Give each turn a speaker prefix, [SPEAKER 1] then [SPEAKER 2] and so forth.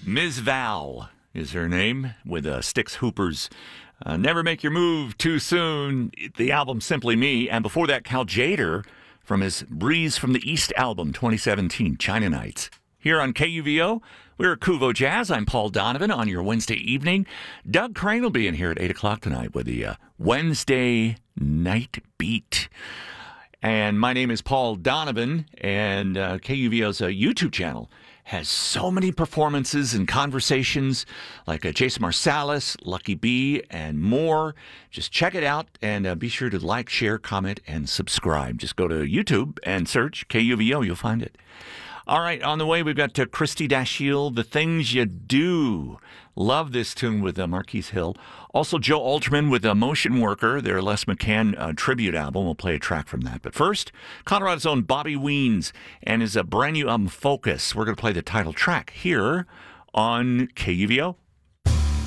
[SPEAKER 1] Ms. Val is her name with Styx Hooper's Never Make Your Move Too Soon, the album Simply Me. And before that, Cal Jader from his Breeze from the East album, 2017, China Nights. Here on KUVO, we're at Kuvo Jazz. I'm Paul Donovan on your Wednesday evening. Doug Crane will be in here at 8 o'clock tonight with the Wednesday Night Beat. And my name is Paul Donovan, and KUVO's YouTube channel has so many performances and conversations like Jason Marsalis, Lucky B, and more. Just check it out and be sure to like, share, comment, and subscribe. Just go to YouTube and search KUVO. You'll find it. All right, on the way, we've got Christy Dashiell, The Things You Do. Love this tune with Marquise Hill. Also, Joe Alterman with Motion Worker, their Les McCann tribute album. We'll play a track from that. But first, Colorado's own Bobby Weens and his brand new album, Focus. We're going to play the title track here on KUVO.